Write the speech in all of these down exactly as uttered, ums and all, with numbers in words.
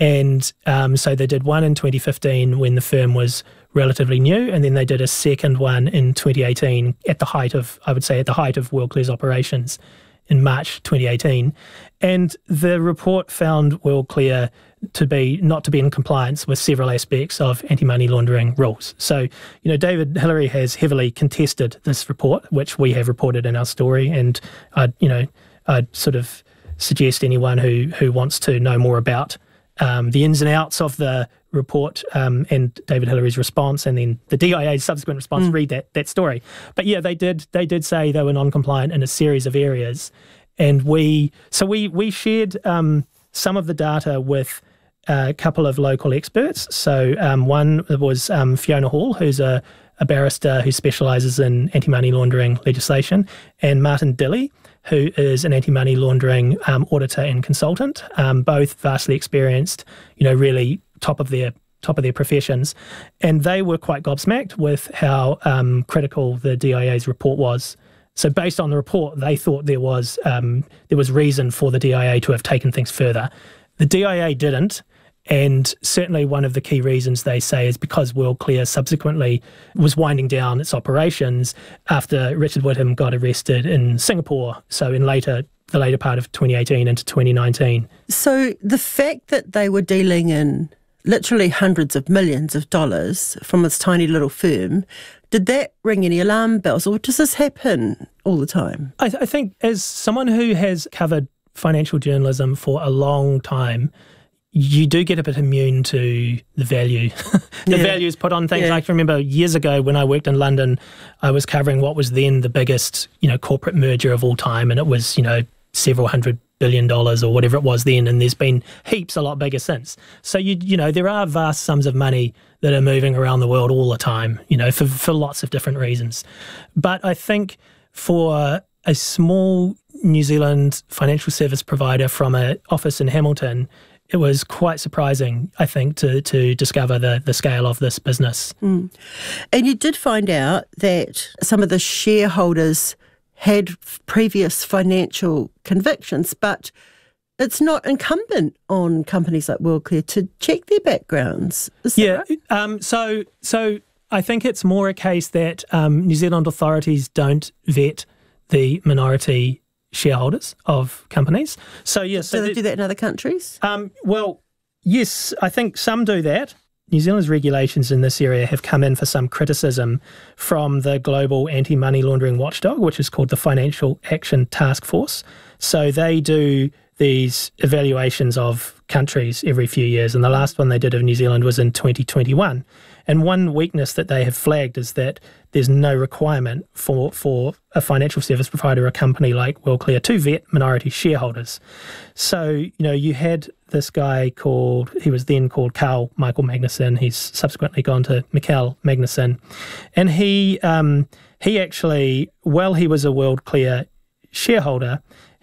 And um, so they did one in twenty fifteen when the firm was relatively new, and then they did a second one in twenty eighteen at the height of, I would say, at the height of WorldClear's operations in March twenty eighteen. And the report found WorldClear to be not to be in compliance with several aspects of anti-money laundering rules. So, you know, David Hillary has heavily contested this report, which we have reported in our story, and I'd, you know, I'd sort of suggest anyone who who wants to know more about um, the ins and outs of the report um, and David Hillary's response, and then the D I A's subsequent response, mm. read that that story. But yeah, they did they did say they were non-compliant in a series of areas, and we so we we shared um, some of the data with a couple of local experts. So um, one was um, Fiona Hall, who's a, a barrister who specialises in anti-money laundering legislation, and Martin Dilley, who is an anti-money laundering um, auditor and consultant, um, both vastly experienced, you know, really top of their top of their professions. And they were quite gobsmacked with how um, critical the D I A's report was. So based on the report, they thought there was um, there was reason for the D I A to have taken things further. The D I A didn't. And certainly one of the key reasons they say is because WorldClear subsequently was winding down its operations after Richard Whitham got arrested in Singapore, so in later the later part of twenty eighteen into twenty nineteen. So the fact that they were dealing in literally hundreds of millions of dollars from this tiny little firm, did that ring any alarm bells, or does this happen all the time? I, th- I think as someone who has covered financial journalism for a long time, you do get a bit immune to the value. the yeah. values put on things. Yeah. I can remember years ago when I worked in London, I was covering what was then the biggest, you know, corporate merger of all time, and it was, you know, several hundred billion dollars or whatever it was then, and there's been heaps a lot bigger since. So you you know there are vast sums of money that are moving around the world all the time, you know, for for lots of different reasons. But I think for a small New Zealand financial service provider from an office in Hamilton, it was quite surprising, I think, to to discover the, the scale of this business. Mm. And you did find out that some of the shareholders had previous financial convictions, but it's not incumbent on companies like WorldClear to check their backgrounds. Is yeah, that right? um, so so I think it's more a case that um, New Zealand authorities don't vet the minority shareholders of companies. So yes, do so they the, do that in other countries? Um, well, yes, I think some do that. New Zealand's regulations in this area have come in for some criticism from the global anti-money laundering watchdog, which is called the Financial Action Task Force. So they do these evaluations of countries every few years, and the last one they did of New Zealand was in twenty twenty-one. And one weakness that they have flagged is that there's no requirement for, for a financial service provider or a company like WorldClear to vet minority shareholders. So, you know, you had this guy called, he was then called Carl Michael Magnuson. He's subsequently gone to Mikael Magnuson. And he um, he actually, while he was a WorldClear shareholder,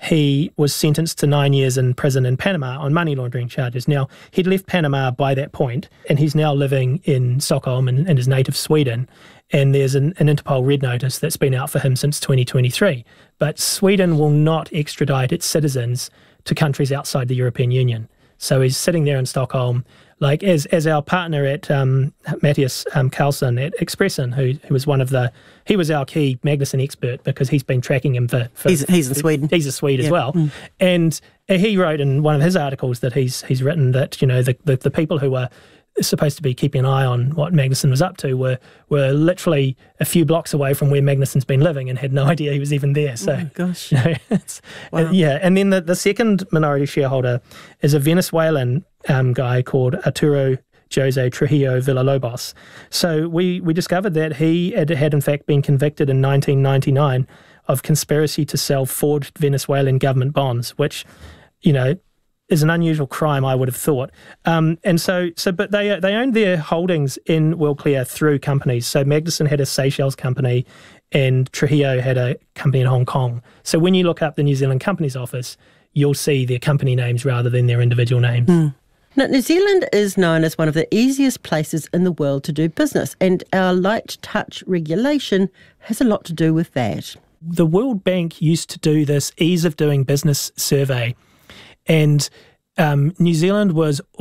he was sentenced to nine years in prison in Panama on money laundering charges. Now, he'd left Panama by that point, and he's now living in Stockholm in, in his native Sweden. And there's an, an Interpol red notice that's been out for him since twenty twenty-three. But Sweden will not extradite its citizens to countries outside the European Union. So he's sitting there in Stockholm, like as as our partner at um, Matthias um, Carlson at Expressen, who who was one of the, he was our key Magnuson expert because he's been tracking him for. for he's he's in Sweden. He's a Swede yeah. as well, mm. and he wrote in one of his articles that he's he's written that, you know, the the, the people who were supposed to be keeping an eye on what Magnuson was up to were were literally a few blocks away from where Magnuson's been living and had no idea he was even there. So, oh gosh, you know, it's, wow. uh, yeah. And then the, the second minority shareholder is a Venezuelan um, guy called Arturo Jose Trujillo Villalobos. So we we discovered that he had, had in fact been convicted in nineteen ninety-nine of conspiracy to sell forged Venezuelan government bonds, which, you know, is an unusual crime, I would have thought. Um, and so, so, but they they owned their holdings in WorldClear through companies. So Magnuson had a Seychelles company, and Trujillo had a company in Hong Kong. So when you look up the New Zealand Companies Office, you'll see their company names rather than their individual names. Mm. Now, New Zealand is known as one of the easiest places in the world to do business, and our light touch regulation has a lot to do with that. The World Bank used to do this ease of doing business survey, and um, New Zealand was